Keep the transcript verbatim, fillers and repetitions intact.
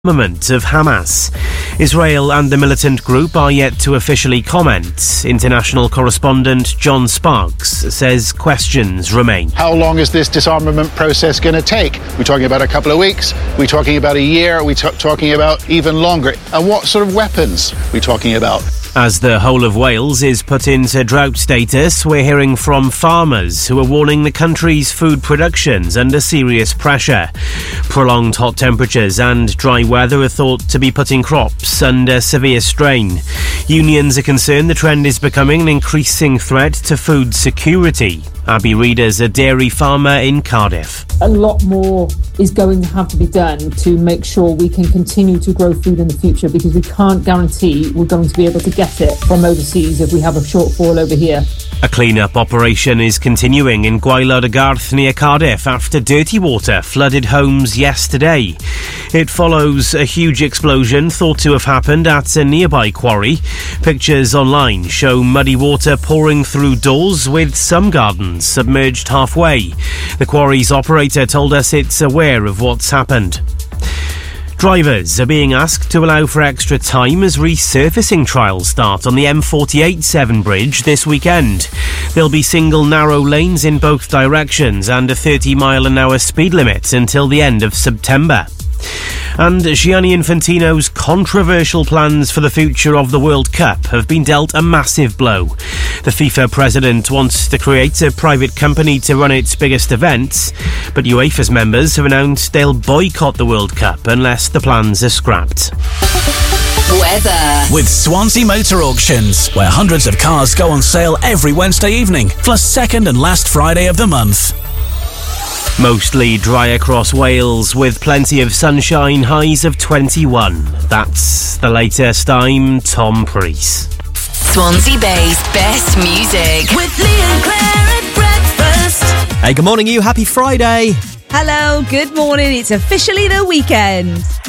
Armament of Hamas. Israel and the militant group are yet to officially comment. International correspondent John Sparks says questions remain. How long is this disarmament process going to take? We're talking about a couple of weeks? We're talking about a year? We're t- talking about even longer? And what sort of weapons are we talking about? As the whole of Wales is put into drought status, we're hearing from farmers who are warning the country's food production's under serious pressure. Prolonged hot temperatures and dry weather are thought to be putting crops under severe strain. Unions are concerned the trend is becoming an increasing threat to food security. Abby Reeder's a dairy farmer in Cardiff. A lot more is going to have to be done to make sure we can continue to grow food in the future, because we can't guarantee we're going to be able to get it from overseas if we have a shortfall over here. A clean-up operation is continuing in Gwaelod y Garth near Cardiff after dirty water flooded homes yesterday. It follows a huge explosion thought to have happened at a nearby quarry. Pictures online show muddy water pouring through doors with some gardens submerged halfway. The quarry's operator told us it's aware of what's happened. Drivers are being asked to allow for extra time as resurfacing trials start on the M forty-eight Severn Bridge this weekend. There'll be single narrow lanes in both directions and a thirty mile an hour speed limit until the end of September. And Gianni Infantino's controversial plans for the future of the World Cup have been dealt a massive blow. The FIFA president wants to create a private company to run its biggest events, but UEFA's members have announced they'll boycott the World Cup unless the plans are scrapped. Weather. With Swansea Motor Auctions, where hundreds of cars go on sale every Wednesday evening, plus second and last Friday of the month. Mostly dry across Wales with plenty of sunshine, highs of twenty-one. That's the latest. I'm Tom Preece. Swansea Bay's best music with Lee and Claire at breakfast. Hey, good morning, you. Happy Friday. Hello, good morning. It's officially the weekend.